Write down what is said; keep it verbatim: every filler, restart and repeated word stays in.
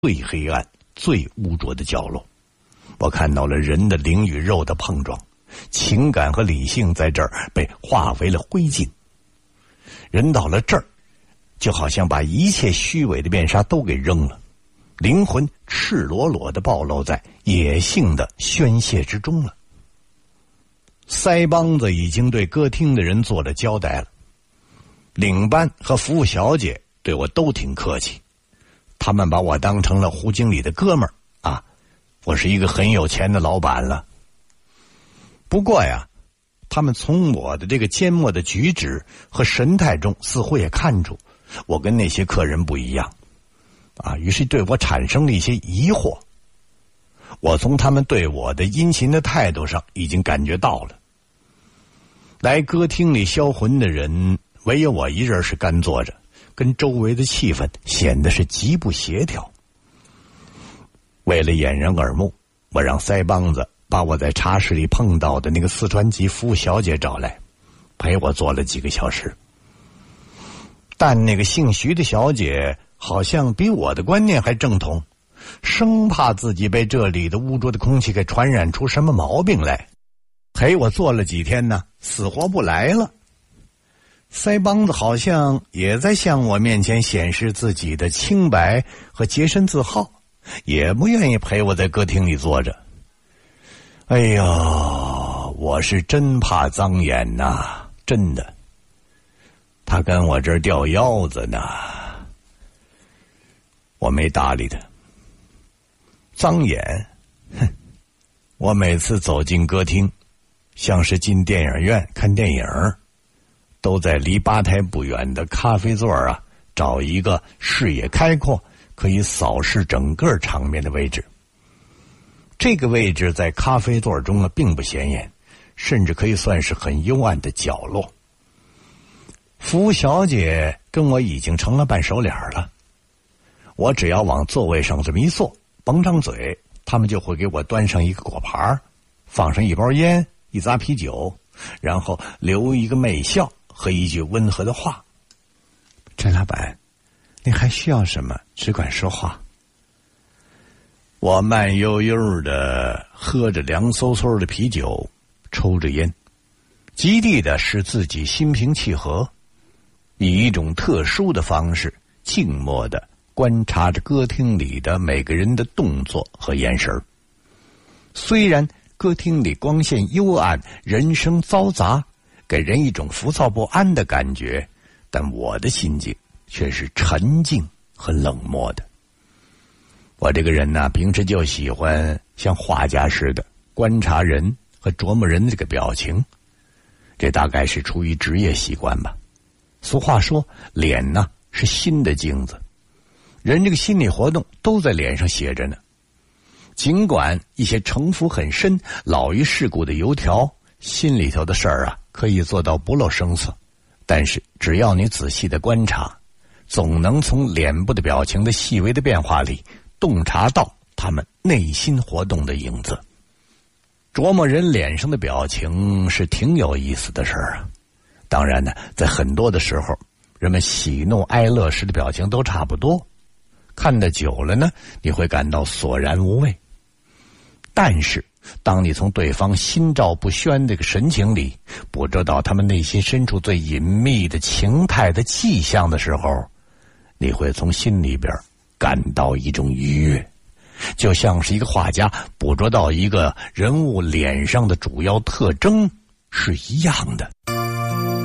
最黑暗、最污浊的角落。我看到了人的灵与肉的碰撞，情感和理性在这儿被化为了灰烬。人到了这儿，就好像把一切虚伪的面纱都给扔了，灵魂赤裸裸地暴露在野性的宣泄之中了。腮帮子已经对歌厅的人做了交代了，领班和服务小姐对我都挺客气，他们把我当成了胡经理的哥们儿啊，我是一个很有钱的老板了。不过呀，他们从我的这个缄默的举止和神态中，似乎也看出我跟那些客人不一样啊，于是对我产生了一些疑惑。我从他们对我的殷勤的态度上已经感觉到了，来歌厅里销魂的人唯有我一人是干坐着，跟周围的气氛显得是极不协调。为了掩人耳目，我让腮帮子把我在茶室里碰到的那个四川籍服务小姐找来，陪我坐了几个小时。但那个姓徐的小姐好像比我的观念还正统，生怕自己被这里的污浊的空气给传染出什么毛病来，陪我坐了几天呢，死活不来了。腮帮子好像也在向我面前显示自己的清白和洁身自好，也不愿意陪我在歌厅里坐着。哎呀，我是真怕脏眼呐、啊，真的。他跟我这儿吊腰子呢，我没搭理他。脏眼，哼！我每次走进歌厅，像是进电影院看电影，都在离吧台不远的咖啡座啊，找一个视野开阔、可以扫视整个场面的位置。这个位置在咖啡座中啊，并不显眼，甚至可以算是很幽暗的角落。服务小姐跟我已经成了半熟脸了，我只要往座位上这么一坐，甭张嘴，他们就会给我端上一个果盘，放上一包烟，一扎啤酒，然后留一个媚笑和一句温和的话：陈老板，你还需要什么？只管说话。我慢悠悠的喝着凉飕飕的啤酒，抽着烟，极力的使自己心平气和，以一种特殊的方式静默的观察着歌厅里的每个人的动作和眼神。虽然歌厅里光线幽暗，人声嘈杂，给人一种浮躁不安的感觉，但我的心境却是沉静和冷漠的。我这个人呢、啊，平时就喜欢像画家似的观察人和琢磨人的这个表情，这大概是出于职业习惯吧。俗话说，脸呢是心的镜子，人这个心理活动都在脸上写着呢。尽管一些城府很深、老于世故的油条，心里头的事儿啊可以做到不露声色，但是只要你仔细的观察，总能从脸部的表情的细微的变化里洞察到他们内心活动的影子。琢磨人脸上的表情是挺有意思的事儿啊。当然呢，在很多的时候，人们喜怒哀乐时的表情都差不多，看得久了呢，你会感到索然无味。但是当你从对方心照不宣这个神情里捕捉到他们内心深处最隐秘的情态的迹象的时候，你会从心里边感到一种愉悦，就像是一个画家捕捉到一个人物脸上的主要特征是一样的。